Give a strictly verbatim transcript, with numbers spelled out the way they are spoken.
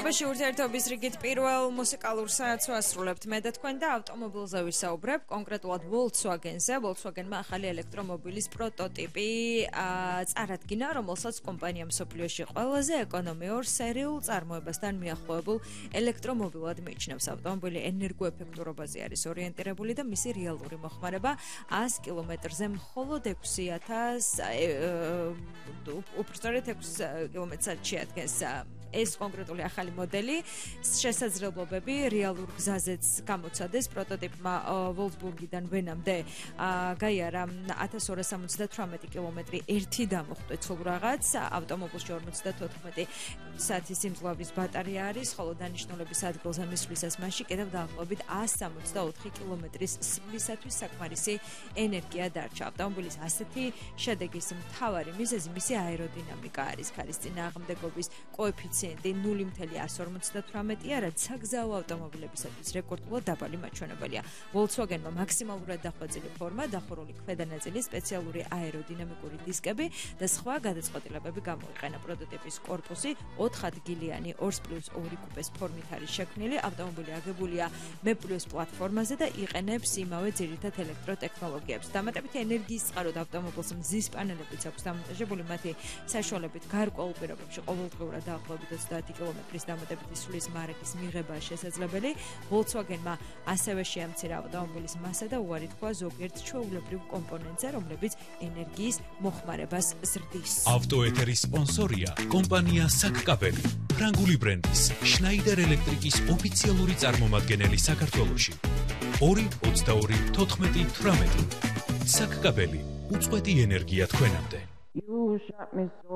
Ეთერში ურთიერთობის რიგით პირველ მუსიკალურ საათს ვასრულებთ. მე და თქვენ და ავტომობილზე ვისაუბრებ, კონკრეტულად Volkswagen-ზე. Volkswagen-მა ახალი ელექტრომობილის პროტოტიპი წარადგინა, რომელსაც კომპანია მსოფლიოში ყველაზე ეკონომიურ სერიულ წარმოებასთან მიახლოებულ ელექტრომობილად მიიჩნევს. ავტომობილი ენერგოეფექტურობაზე არის ორიენტირებული და მისი რეალური მოხმარება ას კილომეტრზე მხოლოდ ექვსი ათას უბრალოდ ექვსი კილომეტრს შეადგენს. ეს კონკრეტული ახალი მოდელი შესაძლებლობები რეალურ გზაზეც გამოცადეს. პროტოტიპმა ვოლფსბურგიდან ვენამდე გაიარა ათას ორას სამოცდათვრამეტი კილომეტრი ერთი დამუხტვეცულ რაღაც. ავტომობილში ორმოცდათოთხმეტი საათის სიმძლავრის ბატარეა არის, ხოლო დანიშნულების ადგილზე მისვლისას მასში კიდევ დაახლოებით ას სამოცდაოთხი კილომეტრის სვლისათვის საკმარისი ენერგია დარჩა. ავტომობილის ასეთი შედეგის მთავარი მიზეზი მისი აეროდინამიკა არის. ქარის წინააღმდეგობის კოეფიციენტი ნული მეთერთი ორმოცდათვრამეტია, რაც საგზაო ავტომობილებისათვის რეკორდულად დაბალი მაჩვენებელია. Volkswagen-მა მაქსიმალურად დახვეწილი ფორმა, დახურული ქვედა ნაწილი, სპეციალური აეროდინამიკური დისკები და სხვა გადაწყვეტილებები გამოიყენა. პროტოტიპის კორპუსი ოთხადგილიანი ორი პლუს ორი კუპეს ფორმით არის შექმნილი. ავტომობილი აგებულია მე პლუს პლატფორმაზე და იყენებს იმავე ძირითად ელექტროტექნოლოგიებს. დამატებითი ენერგიის წყაროდ ავტომობილს მზის პანელებიც აქვს დამონტაჟებული, მათი საშუალებით გარკვეულ პირობებში ყოველდღიურად დაახლოებით ოცდაათი კილომეტრის დამატებითი სვლის მარაგის მიღება შესაძლებელი. Volkswagen-მა ასევე შეამცირა ავტომობილის მასა და უარი თქვა ზოგიერთ ჩვეულებრივ კომპონენტზე, რომლებიც ენერგიის მოხმარებას ზრდის. ავტოეთერის სპონსორია კომპანია საკკაბელი, ფრანგული ბრენდის Schneider Electric-ის ოფიციალური წარმომადგენელი საქართველოში. ორი ოცდაორი თოთხმეტი თვრამეტი. საკკაბელი, უწყვეტი ენერგია თქვენამდე. You shot me so